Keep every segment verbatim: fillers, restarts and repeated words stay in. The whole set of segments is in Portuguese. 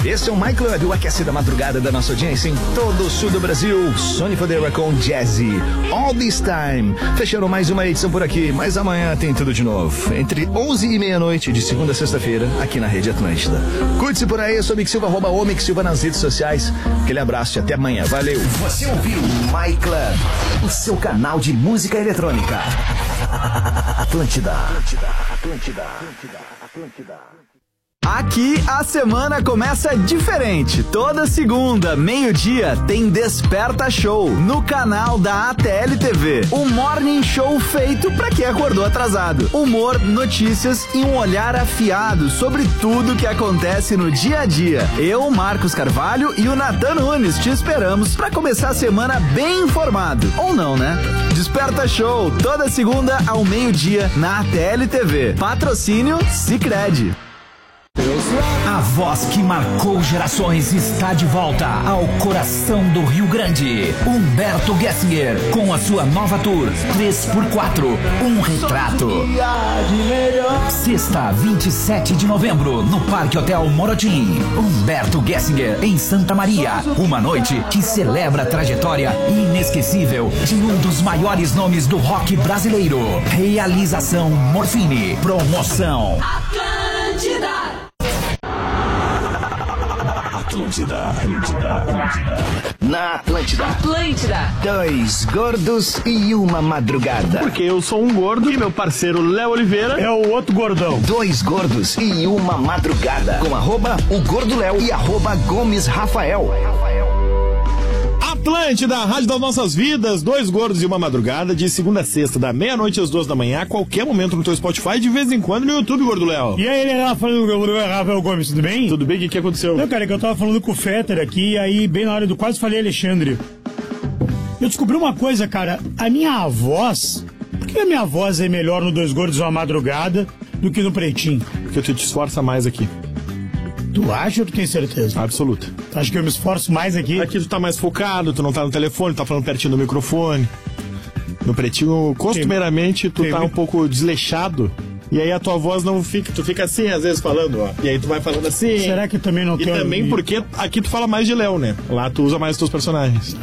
Esse é o My Club, o aquece da madrugada da nossa audiência em todo o sul do Brasil. Sony Fodera com Jazzy, All This Time. Fechando mais uma edição por aqui, mas amanhã tem tudo de novo. Entre onze e meia-noite, de segunda a sexta-feira, aqui na Rede Atlântida. Curte-se por aí, eu sou o Mick Silva, arroba o Mick Silva nas redes sociais. Aquele abraço e até amanhã, valeu. Você ouviu My Club, o seu canal de música eletrônica. Atlântida, Atlântida, Atlântida, Atlântida, Atlântida. Aqui a semana começa diferente. Toda segunda, meio-dia, tem Desperta Show no canal da A T L T V. Um morning show feito pra quem acordou atrasado. Humor, notícias e um olhar afiado sobre tudo que acontece no dia a dia. Eu, Marcos Carvalho e o Nathan Nunes te esperamos pra começar a semana bem informado. Ou não, né? Desperta Show, toda segunda ao meio-dia na A T L T V. Patrocínio Sicredi. A voz que marcou gerações está de volta ao coração do Rio Grande. Humberto Gessinger, com a sua nova tour três por quatro, um retrato. Sexta, vinte e sete de novembro, no Parque Hotel Morotim. Humberto Gessinger, em Santa Maria. Uma noite que celebra a trajetória inesquecível de um dos maiores nomes do rock brasileiro. Realização Morfine. Promoção Atlântida. Atlântida, Atlântida, Atlântida. Na Atlântida. Atlântida. Dois gordos e uma madrugada. Porque eu sou um gordo e meu parceiro Léo Oliveira é o outro gordão. Dois gordos e uma madrugada. Com arroba o Gordo Léo e arroba Gomes Rafael. Atlântida, a rádio das nossas vidas, dois gordos e uma madrugada, de segunda a sexta, da meia-noite às duas da manhã, a qualquer momento no teu Spotify, de vez em quando no YouTube, Gordo Léo. E aí, Rafa, falando Rafael Gomes, tudo bem? Tudo bem? O que, que aconteceu? Não, cara, é que eu tava falando com o Fetter aqui, e aí, bem na hora do quase falei Alexandre. Eu descobri uma coisa, cara, a minha voz, por que a minha voz é melhor no Dois Gordos e uma Madrugada do que no Pretinho? Porque tu te esforça mais aqui. Tu acha ou tu tem certeza? Absoluta. Tu acha que eu me esforço mais aqui? Aqui tu tá mais focado, tu não tá no telefone, tá falando pertinho do microfone. No Pretinho, costumeiramente, tu tem, tá tem. um pouco desleixado. E aí a tua voz não fica, tu fica assim às vezes falando, ó. E aí tu vai falando assim. Será que também não e tem... E também porque aqui tu fala mais de Léo, né? Lá tu usa mais os teus personagens.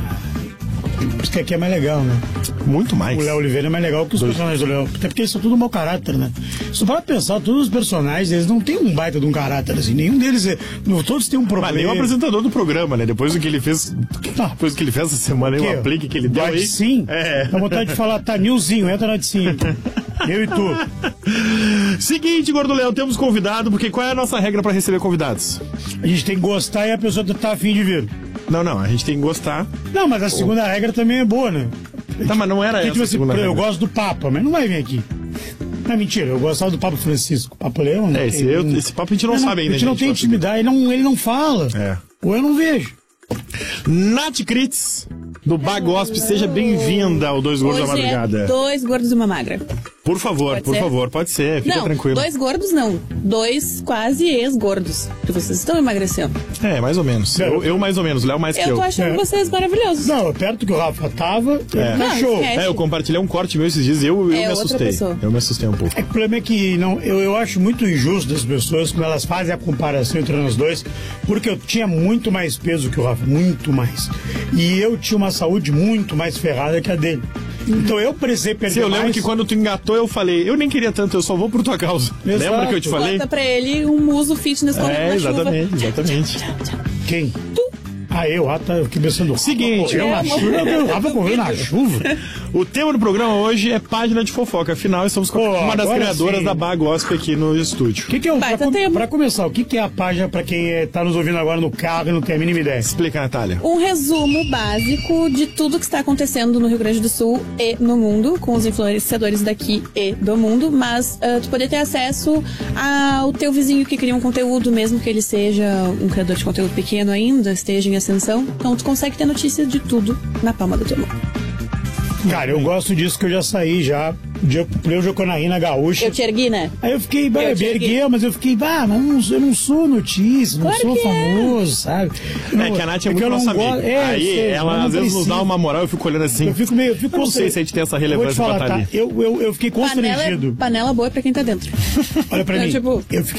Por isso que aqui é mais legal, né? Muito mais. O Léo Oliveira é mais legal que os Dois. personagens do Léo. Até porque eles são tudo mau caráter, né? Se tu para pensar, todos os personagens, eles não têm um baita de um caráter, assim. Nenhum deles é... Não, todos têm um problema. Mas nem o apresentador do programa, né? Depois do que ele fez... Depois do que ele fez essa semana, aí, o aplique que ele deu aí... Sim? É. Dá vontade de falar, tá, Nilzinho, entra na de sim. Eu e tu. Seguinte, Gordo Léo, temos convidado, porque qual é a nossa regra pra receber convidados? A gente tem que gostar e a pessoa tá afim de vir. Não, não, a gente tem que gostar. Não, mas a segunda oh. regra também é boa, né? Tá, mas não era porque, essa tipo a segunda assim, regra. Eu gosto do Papa, mas não vai vir aqui. Não, mentira, eu gostava do Papa Francisco. Papa Leão. É, esse, eu, esse papo a gente não, não sabe ainda. A gente não tem intimidade, ele não, ele não fala. É. Ou eu não vejo. Nath Kritz, do Bagosp, seja bem-vinda ao Dois Gordos Hoje da Madrugada. É dois gordos e uma magra. Por favor, Pode por ser? favor, pode ser, fica não, tranquilo. Dois gordos não, dois quase ex-gordos. Que vocês estão emagrecendo. É, mais ou menos. Eu, eu mais ou menos, Léo mais eu que eu. Eu tô achando é. vocês maravilhosos. Não, perto que o Rafa tava, é. tá show. É, eu compartilhei um corte meu esses dias e eu, eu é me assustei. Pessoa. Eu me assustei um pouco. É, o problema é que não, eu, eu acho muito injusto das pessoas quando elas fazem a comparação entre nós dois, porque eu tinha muito mais peso que o Rafa, muito mais. E eu tinha uma saúde muito mais ferrada que a dele. Então eu precisei perder Sim, eu lembro mais. que quando tu engatou eu falei, eu nem queria tanto, eu só vou por tua causa. Exato. Lembra que eu te falei? Bota pra ele um muso fitness correndo É, na exatamente, chuva. exatamente. Quem? Tu. Ah, eu, ah, tá, eu fiquei pensando. Seguinte, eu na chuva, eu Rafa correu na chuva. O tema do programa hoje é página de fofoca. Afinal, estamos com Pô, uma das criadoras sim. da Bagosp aqui no estúdio. O que, que é o Vai, pra, tá com, pra começar, o que, que é a página pra quem é, tá nos ouvindo agora no carro e não tem a mínima ideia? Explica, Natália. Um resumo básico de tudo que está acontecendo no Rio Grande do Sul e no mundo, com os influenciadores daqui e do mundo, mas uh, tu poder ter acesso ao teu vizinho que cria um conteúdo, mesmo que ele seja um criador de conteúdo pequeno ainda, esteja em ascensão. Então tu consegue ter notícias de tudo na palma da tua mão. Cara, eu gosto disso que eu já saí já. Eu Joconaína Gaúcha. Eu te ergui, né? Aí eu fiquei, bah, Eu eu te me ergui. erguei, mas eu fiquei, bah, mas não, eu não sou notícia, não Claro sou que é. famoso, sabe? Eu É não- que a Nath é que muito eu não nossa amiga. gosto- é, Aí eu sei, ela mas não às vezes nos precisa. dá uma moral, eu fico olhando assim. Eu fico meio. Eu, fico Eu não sei constre- se a gente tem essa Eu vou te relevância falar, pra estar tá? ali. Eu, eu, eu fiquei Panela, é- constrangido. panela boa é pra quem tá dentro. Olha pra Então, mim. tipo, Eu